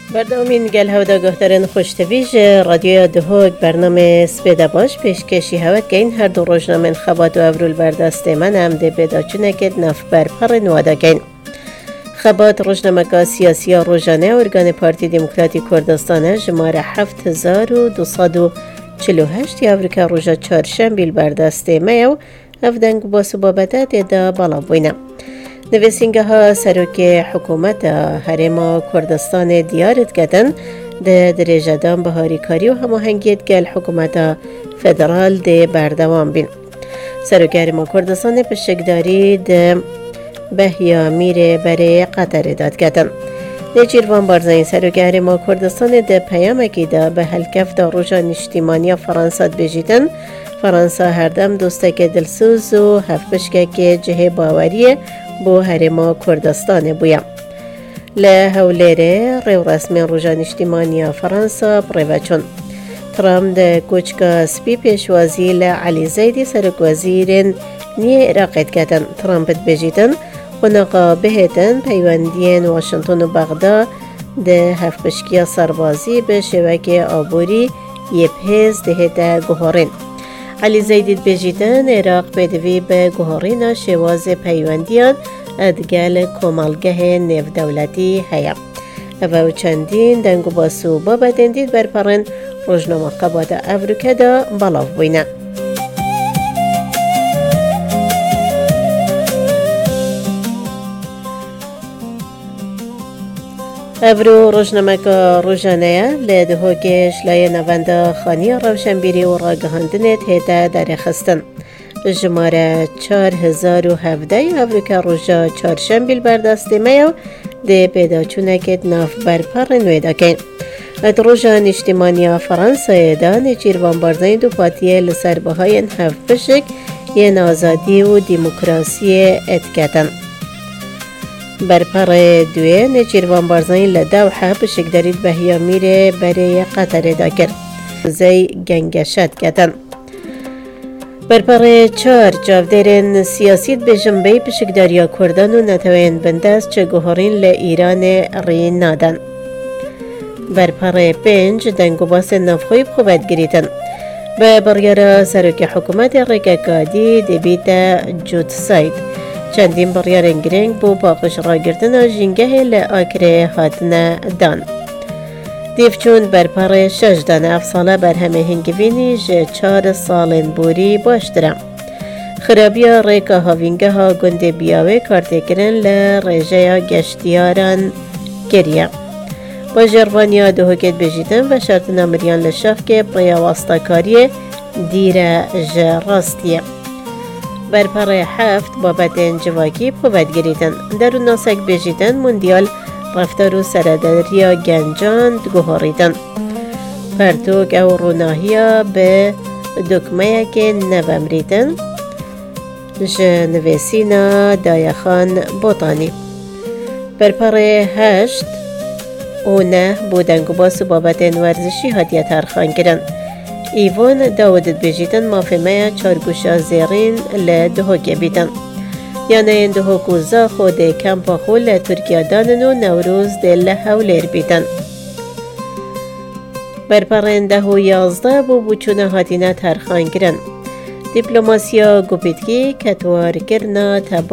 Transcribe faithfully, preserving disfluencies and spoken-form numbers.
بردامین گل هودا گهترین خوشتویج رادیو دهوگ برنامه سپیده باش پیشکشی هوت که این هر دو روزنامه خبات و اورول بردسته من هم ده پیدا چونه که نف برپر نوادا گین. خبات روزنامه که سیاسی روزانه ارگان پارتی دموکراتی کردستان جماره هفت هزار و دویست و چهل و هشت یاوریکا روزا چهارشنبه بردسته میو افدنگ با سبابته دیده بالا بوینه. نویسنگه ها سروک حکومت هرما کردستان دیارت کردن ده درجه دام بهاری کاری و هماهنگیت گل حکومت فدرال ده بردوام بین. سروک هرما کردستان پشکداری ده بهیا میره برای قطر داد کردن. نجیروان بارزین سروک هرما کردستان ده پیامکی ده به هلکف ده روژا نشتیمانی فرانسات بجیدن. فرانسا هر دم دوستک دلسوز و هفپشکک جه باوریه بو هرما کردستان بویا. لحولیره ریو رسمی روژا نشتیمانی فرانسا پریوچون. ترام ده کوچکا سپی پیشوازی لعلی زیدی سرک وزیرین نیه اراقید کتن. ترامپت بجیدن خونقا بهتن پیوندین واشنطن و بغداد ده هفپشکی سربازی به شبکه آبوری یه پیز دهده گوهرین. علی زیدید بجیدن عراق بدوی به گوهرین شواز پیوندیان ادگل کمالگه نف دولتی هیا. و چندین دنگو باسو بابا دندید برپرن روزنامه قباد افریقا دا بالاف بوینه. افرو روزنامه که روزانه لدهوگش لای نوانده خانی روشنبیری و راگهاندنت هیده در خستن. جماره چار هزار و هفده افریقا روژا چهارشنبه بردسته میو ده پیدا چونکت ناف برپر نویده کن. ات روژا نشتیمانی فرانسا دا نچیروان بارزین دو پاتیه لسربه های هفت پشک یه آزادی و دیموکراسی اتکتن. برپر دوی نچیروان بارزین لدوحه پشک دارید بهیا میره برای قطر دا کرد. زی گنگشت کتن. برپر چار جاودرین سیاسیت به جنبه پشکداریا کردن و نتوین بندست چه گوهرین لایران ری نادن. برپر پنج دنگو باس نفخوی بخوبت گریتن. به بریار سروک حکومت رککادی دبیت جود ساید. چندین بریارن گرنگ بو باقش را گرتن جنگه لآکره هاتن دان. دیفچون برپر شش دانه اف ساله بر همه هنگوینی جه چار سالن بوری باشترم. خرابیا ریکا هاوینگه ها گنده بیاوه کارته کرن لرژه گشتیاران گریه. با جروانیا دو حکت بجیدن و شرط نامریان لشاف که پریواستاکاری دیر جه راستیه. برپر هفت بابت انجواکی پوید گریدن. درون ناسک بجیدن موندیال رفتار و سردریا گنجان گوهریدن. پرتوک او روناهیا به دکمه که نوامریدن جنویسینا دایخان بوتانی. برپر هشت او نه بودنگو باس بابت ورزشی هدیه ترخان کرن. ایوان داودت بجیدن مافمه چارگوشا زیرین لدهوگه بیدن. یعنی این دهوگوزا خود کمپا خول ترکیه دانن و نوروز دل حولیر بیدن. برپرین ده و یازده بو بوچونه هاتینه ترخان کرن. دیپلوماسیا گوپیدگی کتوار کرنا تبا